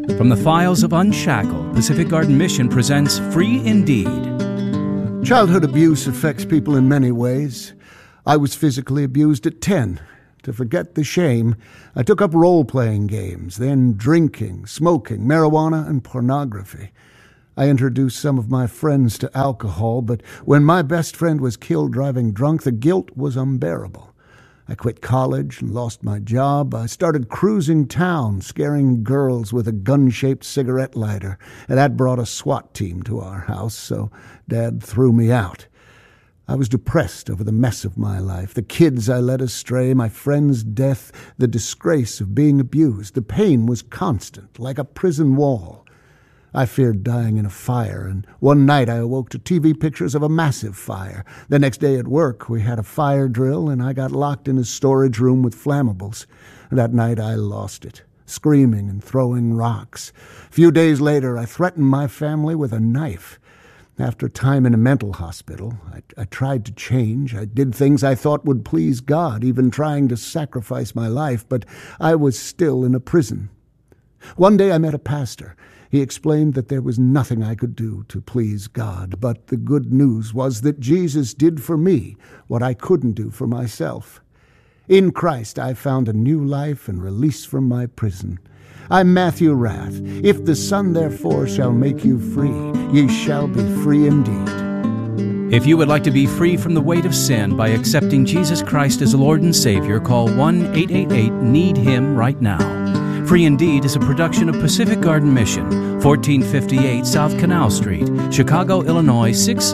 From the files of Unshackled, Pacific Garden Mission presents Free Indeed. Childhood abuse affects people in many ways. I was physically abused at 10. To forget the shame, I took up role-playing games, then drinking, smoking, marijuana, and pornography. I introduced some of my friends to alcohol, but when my best friend was killed driving drunk, the guilt was unbearable. I quit college and lost my job. I started cruising town, scaring girls with a gun-shaped cigarette lighter, and that brought a SWAT team to our house, so Dad threw me out. I was depressed over the mess of my life, the kids I led astray, my friend's death, the disgrace of being abused. The pain was constant, like a prison wall. I feared dying in a fire, and one night I awoke to TV pictures of a massive fire. The next day at work, we had a fire drill, and I got locked in a storage room with flammables. That night I lost it, screaming and throwing rocks. A few days later, I threatened my family with a knife. After time in a mental hospital, I tried to change. I did things I thought would please God, even trying to sacrifice my life, but I was still in a prison. One day I met a pastor. He explained that there was nothing I could do to please God, but the good news was that Jesus did for me what I couldn't do for myself. In Christ I found a new life and release from my prison. I'm Matthew Rath. If the Son therefore shall make you free, ye shall be free indeed. If you would like to be free from the weight of sin by accepting Jesus Christ as Lord and Savior, call 1-888-NEED-HIM right now. Free Indeed is a production of Pacific Garden Mission, 1458 South Canal Street, Chicago, Illinois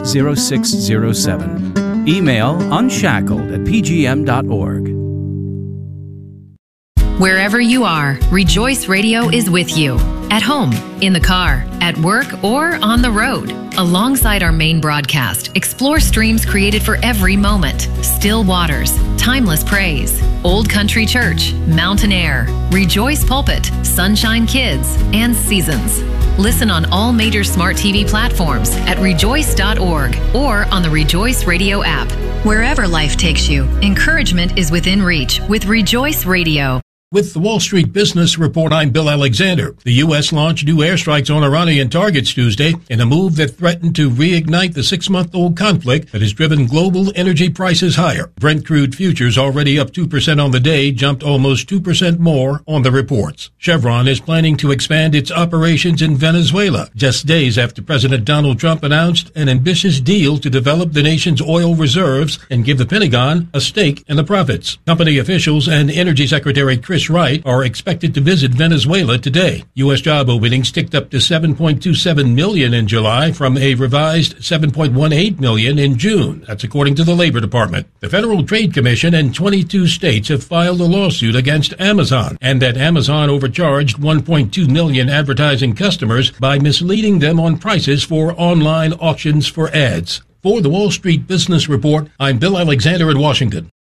60607. Email unshackled@pgm.org. Wherever you are, Rejoice Radio is with you. At home, in the car, at work, or on the road. Alongside our main broadcast, explore streams created for every moment. Still Waters, Timeless Praise, Old Country Church, Mountain Air, Rejoice Pulpit, Sunshine Kids, and Seasons. Listen on all major smart TV platforms at rejoice.org or on the Rejoice Radio app. Wherever life takes you, encouragement is within reach with Rejoice Radio. With the Wall Street Business Report, I'm Bill Alexander. The U.S. launched new airstrikes on Iranian targets Tuesday in a move that threatened to reignite the 6-month-old conflict that has driven global energy prices higher. Brent crude futures, already up 2% on the day, jumped almost 2% more on the reports. Chevron is planning to expand its operations in Venezuela, just days after President Donald Trump announced an ambitious deal to develop the nation's oil reserves and give the Pentagon a stake in the profits. Company officials and Energy Secretary Chris Wright are expected to visit Venezuela today. U.S. job openings ticked up to 7.27 million in July from a revised 7.18 million in June. That's according to the Labor Department. The Federal Trade Commission and 22 states have filed a lawsuit against Amazon, and that Amazon overcharged 1.2 million advertising customers by misleading them on prices for online auctions for ads. For the Wall Street Business Report, I'm Bill Alexander in Washington.